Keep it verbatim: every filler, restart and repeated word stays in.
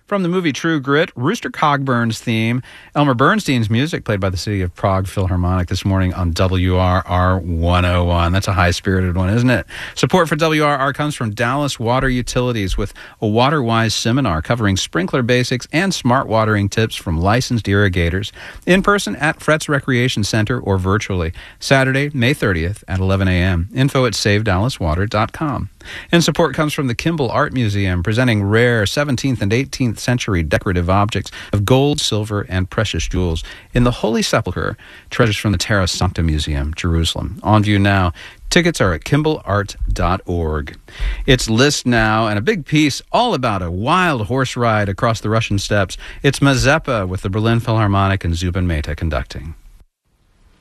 From the movie True Grit, Rooster Cogburn's theme, Elmer Bernstein's music played by the City of Prague Philharmonic this morning on W R R one oh one. That's a high-spirited one, isn't it? Support for W R R comes from Dallas Water Utilities with a WaterWise seminar covering sprinkler basics and smart watering tips from licensed irrigators in person at Fretz Recreation Center or virtually. Saturday, May thirtieth at eleven a.m. Info at save dallas water dot com. And support comes from the Kimball Art Museum, presenting rare seventeenth and eighteenth century decorative objects of gold, silver, and precious jewels in the Holy Sepulchre, treasures from the Terra Sancta Museum, Jerusalem. On view now. Tickets are at kimball art dot org. It's List Now, and a big piece all about a wild horse ride across the Russian steppes. It's Mazeppa with the Berlin Philharmonic and Zubin Mehta conducting.